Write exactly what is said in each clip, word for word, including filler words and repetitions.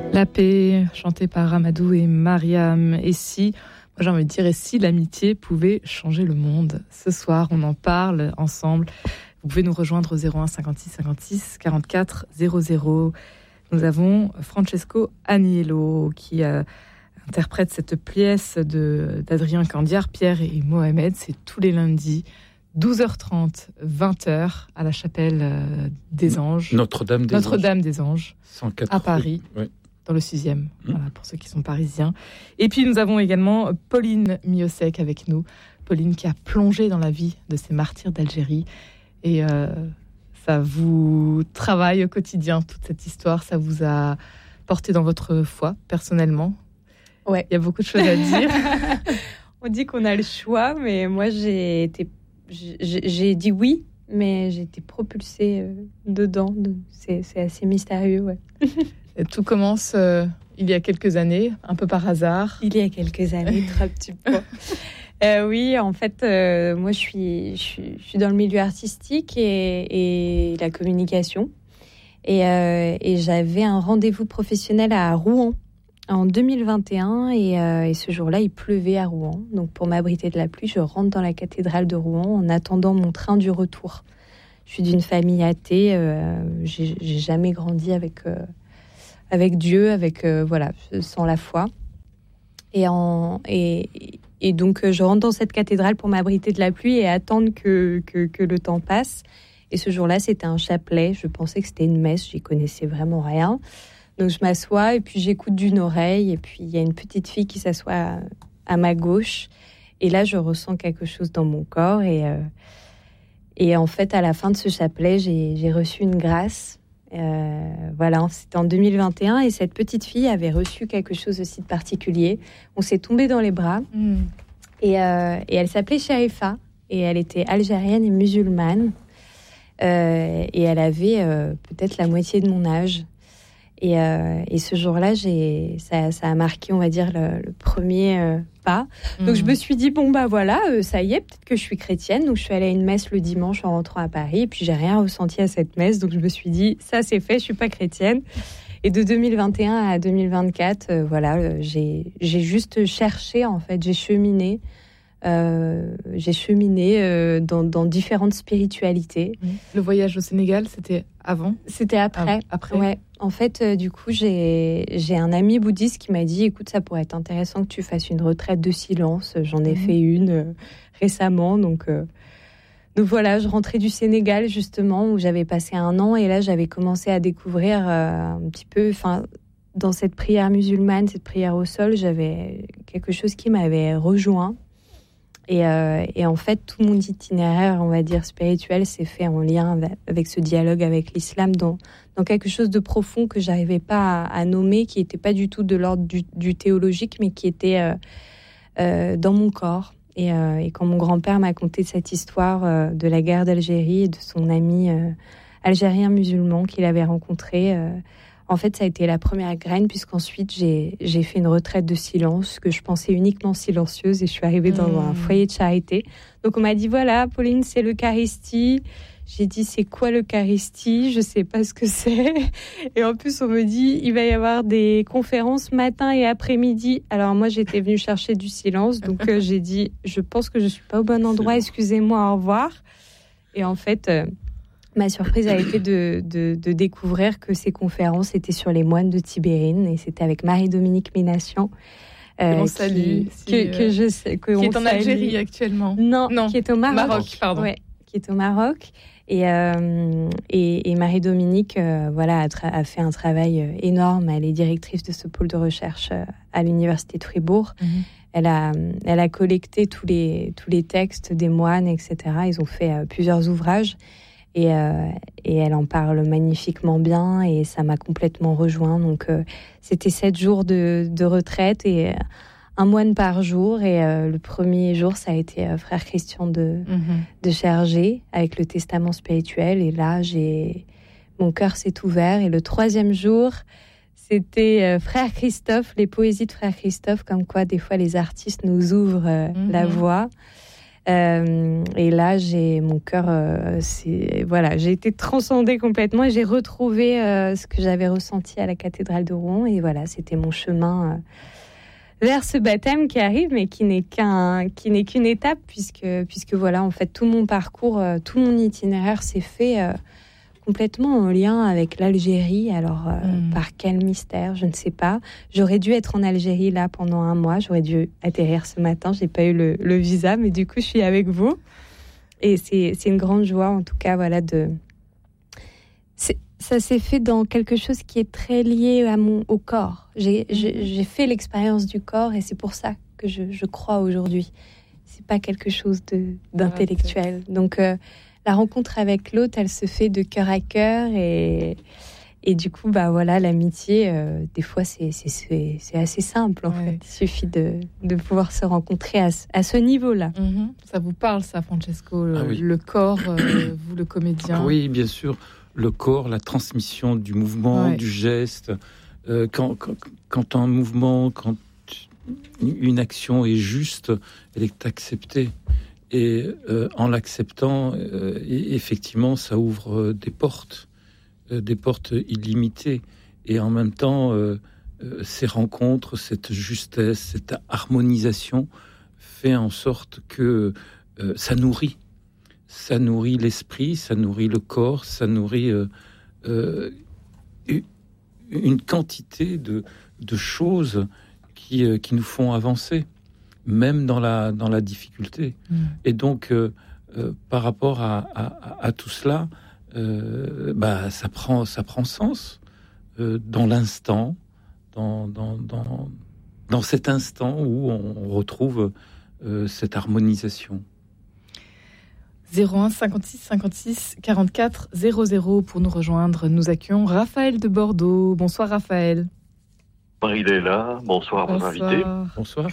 La paix, chantée par Amadou et Mariam. Et si, moi j'ai envie de dire, et si l'amitié pouvait changer le monde? Ce soir, on en parle ensemble. Vous pouvez nous rejoindre au zéro un cinquante-six cinquante-six quarante-quatre zéro zéro. Nous avons Francesco Aniello qui euh, interprète cette pièce de, d'Adrien Candiar, Pierre et Mohamed. C'est tous les lundis, douze heures trente, vingt heures, à la chapelle euh, des Anges. Notre-Dame des Notre-Dame Anges. des Anges, cent quatre à Paris. Oui. Dans le sixième, mmh. Voilà, pour ceux qui sont parisiens. Et puis nous avons également Pauline Miosek avec nous. Pauline qui a plongé dans la vie de ces martyrs d'Algérie. Et euh, ça vous travaille au quotidien, toute cette histoire. Ça vous a porté dans votre foi, personnellement? Ouais. Il y a beaucoup de choses à dire. On dit qu'on a le choix, mais moi j'ai été, j'ai, j'ai dit oui, mais j'ai été propulsée euh, dedans. C'est, c'est assez mystérieux, ouais. Tout commence euh, il y a quelques années, un peu par hasard. Il y a quelques années, très petit peu. Euh, oui, en fait, euh, moi, je suis, je, suis, je suis dans le milieu artistique et, et la communication. Et, euh, et j'avais un rendez-vous professionnel à Rouen en deux mille vingt et un. Et, euh, et ce jour-là, il pleuvait à Rouen. Donc, pour m'abriter de la pluie, je rentre dans la cathédrale de Rouen en attendant mon train du retour. Je suis d'une famille athée. Euh, j'ai, j'ai jamais grandi avec... Euh, avec Dieu, avec euh, voilà, sans la foi. Et, en, et, et donc, je rentre dans cette cathédrale pour m'abriter de la pluie et attendre que, que, que le temps passe. Et ce jour-là, c'était un chapelet. Je pensais que c'était une messe. J'y connaissais vraiment rien. Donc, je m'assois et puis j'écoute d'une oreille. Et puis, il y a une petite fille qui s'assoit à, à ma gauche. Et là, je ressens quelque chose dans mon corps. Et, euh, et en fait, à la fin de ce chapelet, j'ai, j'ai reçu une grâce. Euh, voilà, c'était en deux mille vingt et un et cette petite fille avait reçu quelque chose aussi de particulier. On s'est tombé dans les bras mmh. et, euh, et elle s'appelait Sharifa et elle était algérienne et musulmane euh, et elle avait euh, peut-être la moitié de mon âge et, euh, et ce jour-là j'ai, ça, ça a marqué, on va dire, le, le premier euh, pas. Donc mmh. je me suis dit bon bah voilà, euh, ça y est, peut-être que je suis chrétienne. Donc je suis allée à une messe le dimanche en rentrant à Paris et puis j'ai rien ressenti à cette messe. Donc je me suis dit ça c'est fait, je suis pas chrétienne. Et de deux mille vingt et un à deux mille vingt-quatre, euh, voilà, euh, j'ai j'ai juste cherché en fait, j'ai cheminé. Euh, j'ai cheminé euh, dans, dans différentes spiritualités. Le voyage au Sénégal, c'était avant? C'était après. Ah, après. Ouais. En fait, euh, du coup, j'ai, j'ai un ami bouddhiste qui m'a dit, écoute, ça pourrait être intéressant que tu fasses une retraite de silence. J'en ai mmh. fait une euh, récemment. Donc, euh, donc voilà, je rentrais du Sénégal, justement, où j'avais passé un an. Et là, j'avais commencé à découvrir euh, un petit peu... Enfin, dans cette prière musulmane, cette prière au sol, j'avais quelque chose qui m'avait rejoint. Et, euh, et en fait, tout mon itinéraire, on va dire, spirituel, s'est fait en lien avec, avec ce dialogue avec l'islam, dans, dans quelque chose de profond que je n'arrivais pas à, à nommer, qui n'était pas du tout de l'ordre du, du théologique, mais qui était euh, euh, dans mon corps. Et, euh, et quand mon grand-père m'a conté cette histoire euh, de la guerre d'Algérie et de son ami euh, algérien musulman qu'il avait rencontré... Euh, En fait, ça a été la première graine, puisqu'ensuite, j'ai, j'ai fait une retraite de silence, que je pensais uniquement silencieuse, et je suis arrivée dans mmh. un foyer de charité. Donc, on m'a dit, voilà, Pauline, c'est l'Eucharistie. J'ai dit, c'est quoi l'Eucharistie? Je sais pas ce que c'est. Et en plus, on me dit, il va y avoir des conférences matin et après-midi. Alors, moi, j'étais venue chercher du silence, donc euh, j'ai dit, je pense que je suis pas au bon endroit, excusez-moi, au revoir. Et en fait... Euh, Ma surprise a été de, de, de découvrir que ces conférences étaient sur les moines de Tibérine et c'était avec Marie-Dominique Ménation. Euh, que l'on salue. Qui, si, que, que je sais, que qui on est en salue. Algérie actuellement. Non, non, qui est au Maroc. Maroc, pardon. Ouais, qui est au Maroc. Et, euh, et, et Marie-Dominique euh, voilà, a, tra- a fait un travail énorme. Elle est directrice de ce pôle de recherche à l'Université de Fribourg. Mm-hmm. Elle a, elle a collecté tous les, tous les textes des moines, et cetera. Ils ont fait euh, plusieurs ouvrages. Et, euh, et elle en parle magnifiquement bien et ça m'a complètement rejoint. Donc, euh, c'était sept jours de, de retraite et un moine par jour. Et euh, le premier jour, ça a été euh, frère Christian de, mm-hmm. de Chergé avec le testament spirituel. Et là, j'ai, mon cœur s'est ouvert. Et le troisième jour, c'était euh, frère Christophe, les poésies de frère Christophe, comme quoi des fois les artistes nous ouvrent euh, mm-hmm. la voie. Euh, et là, j'ai mon cœur, euh, c'est voilà, j'ai été transcendée complètement et j'ai retrouvé euh, ce que j'avais ressenti à la cathédrale de Rouen. Et voilà, c'était mon chemin euh, vers ce baptême qui arrive, mais qui n'est qu'un, qui n'est qu'une étape, puisque puisque voilà, en fait, tout mon parcours, euh, tout mon itinéraire s'est fait euh, complètement en lien avec l'Algérie. Alors, euh, mmh. par quel mystère, je ne sais pas. J'aurais dû être en Algérie là pendant un mois. J'aurais dû atterrir ce matin. J'ai pas eu le, le visa, mais du coup, je suis avec vous. Et c'est, c'est une grande joie, en tout cas, voilà, de. C'est, ça s'est fait dans quelque chose qui est très lié à mon, au corps. J'ai, mmh. j'ai, j'ai fait l'expérience du corps, et c'est pour ça que je, je crois aujourd'hui. C'est pas quelque chose de, d'intellectuel. Ah, Donc. Euh, La rencontre avec l'autre, elle se fait de cœur à cœur et, et du coup, bah voilà, l'amitié, euh, des fois, c'est, c'est, c'est, c'est assez simple en ouais. fait. Il suffit de, de pouvoir se rencontrer à, à ce niveau-là. Mm-hmm. Ça vous parle, ça, Francesco, le, ah oui. le corps, euh, vous le comédien? Oui, bien sûr, le corps, la transmission du mouvement, ouais. du geste. Euh, quand, quand, quand un mouvement, quand une action est juste, elle est acceptée. Et euh, en l'acceptant, euh, effectivement, ça ouvre euh, des portes, euh, des portes illimitées. Et en même temps, euh, euh, ces rencontres, cette justesse, cette harmonisation fait en sorte que euh, ça nourrit. Ça nourrit l'esprit, ça nourrit le corps, ça nourrit euh, euh, une quantité de, de choses qui, euh, qui nous font avancer. Même dans la, dans la difficulté. Mmh. Et donc, euh, euh, par rapport à, à, à tout cela, euh, bah, ça, prend, ça prend sens euh, dans l'instant, dans, dans, dans, dans cet instant où on retrouve euh, cette harmonisation. zéro un cinquante-six cinquante-six quarante-quatre zéro zéro pour nous rejoindre. Nous accueillons Raphaël de Bordeaux. Bonsoir Raphaël. Marie est là. Bonsoir, bonsoir. Vos invités. Bonsoir.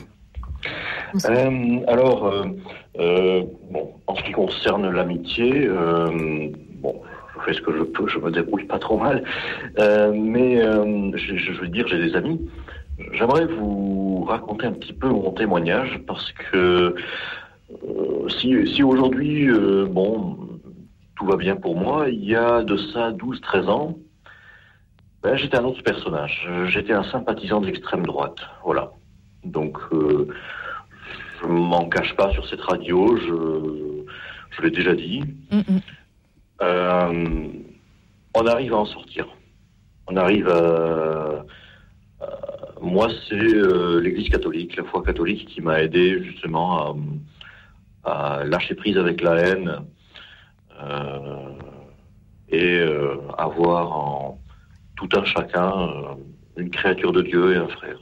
Euh, alors, euh, euh, bon, en ce qui concerne l'amitié, euh, bon, je fais ce que je peux, je me débrouille pas trop mal, euh, mais euh, je, je veux dire, j'ai des amis. J'aimerais vous raconter un petit peu mon témoignage parce que euh, si, si aujourd'hui, euh, bon, tout va bien pour moi, il y a de ça douze treize ans, ben, j'étais un autre personnage. J'étais un sympathisant de l'extrême droite, voilà. Donc, euh, je m'en cache pas sur cette radio, je, je l'ai déjà dit. Mm-hmm. Euh, on arrive à en sortir. On arrive à... à moi, c'est euh, l'Église catholique, la foi catholique qui m'a aidé justement à, à lâcher prise avec la haine euh, et euh, avoir en tout un chacun euh, une créature de Dieu et un frère.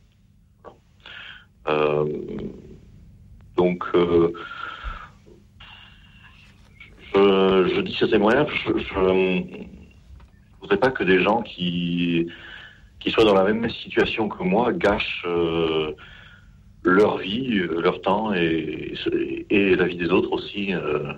Euh, donc, euh, je, je dis ce témoignage, je ne voudrais pas que des gens qui, qui soient dans la même situation que moi gâchent euh, leur vie, leur temps et, et la vie des autres aussi euh,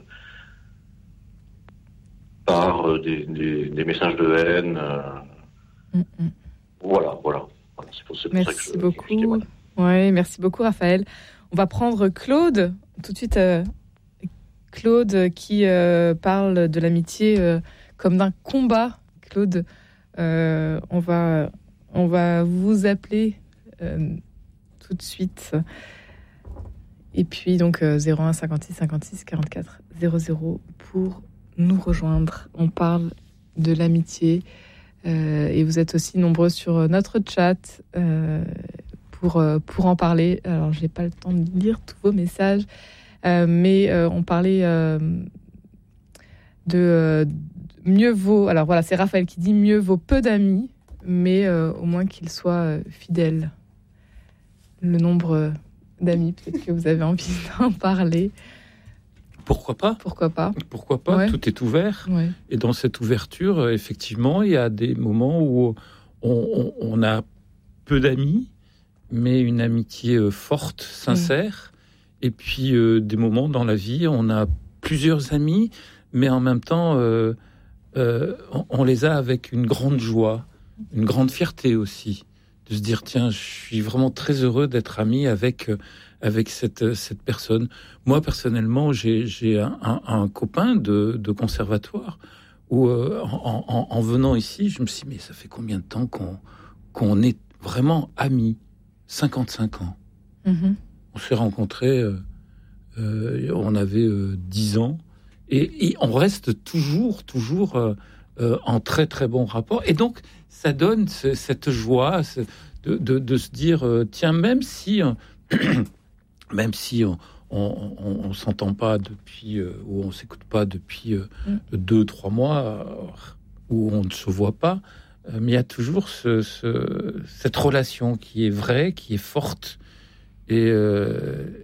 par des, des, des messages de haine. Euh, mm-hmm. Voilà, voilà. voilà. C'est pour, c'est pour merci ça que je, beaucoup. Je témoigne. Oui, merci beaucoup Raphaël. On va prendre Claude, tout de suite. Euh, Claude qui euh, parle de l'amitié euh, comme d'un combat. Claude, euh, on, va, on va vous appeler euh, tout de suite. Et puis donc euh, zéro un cinquante-six cinquante-six quarante-quatre zéro zéro pour nous rejoindre. On parle de l'amitié euh, et vous êtes aussi nombreux sur notre chat euh, pour, euh, pour en parler. Alors j'ai pas le temps de lire tous vos messages. Euh, mais euh, on parlait euh, de euh, mieux vaut. Alors voilà, c'est Raphaël qui dit mieux vaut peu d'amis, mais euh, au moins qu'ils soient euh, fidèles. Le nombre d'amis, peut-être que vous avez envie d'en parler. Pourquoi pas ? Pourquoi pas ? Pourquoi pas ? Ouais. Tout est ouvert. Ouais. Et dans cette ouverture, effectivement, il y a des moments où on, on, on a peu d'amis, mais une amitié forte, sincère. Mmh. Et puis, euh, des moments dans la vie, on a plusieurs amis, mais en même temps, euh, euh, on, on les a avec une grande joie, une grande fierté aussi, de se dire, tiens, je suis vraiment très heureux d'être ami avec, avec cette, cette personne. Moi, personnellement, j'ai, j'ai un, un, un copain de, de conservatoire où, euh, en, en, en venant ici, je me suis dit, mais ça fait combien de temps qu'on, qu'on est vraiment amis? cinquante-cinq ans. Mm-hmm. On s'est rencontrés, euh, euh, on avait euh, dix ans, et, et on reste toujours, toujours euh, euh, en très, très bon rapport. Et donc, ça donne ce, cette joie ce, de, de, de se dire, euh, tiens, même si... Euh, même si on on, on, on s'entend pas depuis euh, ou on s'écoute pas depuis euh, mm. deux trois mois euh, où on ne se voit pas, euh, mais il y a toujours ce, ce, cette relation qui est vraie, qui est forte et euh,